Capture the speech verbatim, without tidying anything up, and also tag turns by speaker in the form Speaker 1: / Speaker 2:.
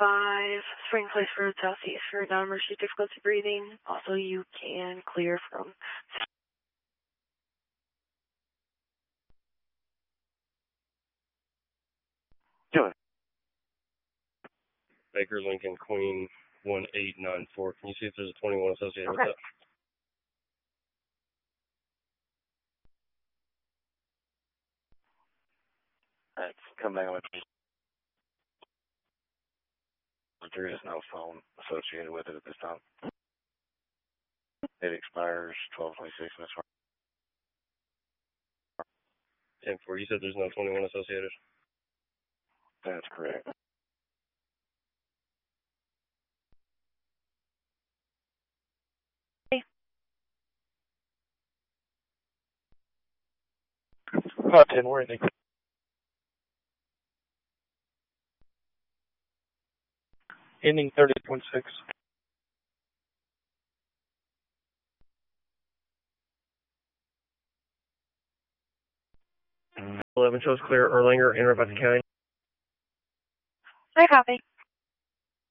Speaker 1: five, Spring Place Road, Southeast for non-emergency difficulty breathing. Also, you can clear from...
Speaker 2: Do it.
Speaker 3: Baker Lincoln Queen one eight nine four. Can you see if there's a twenty-one associated
Speaker 1: Okay.
Speaker 3: with that?
Speaker 2: Alright, come back with me. There is no phone associated with it at this time. It expires twelve twenty-six in this one.
Speaker 3: ten four, you said there's no twenty-one associated?
Speaker 2: That's correct. About ten, we're ending. Ending thirty point six.
Speaker 3: eleven shows clear, Erlanger, Anahuac County.
Speaker 1: I copy.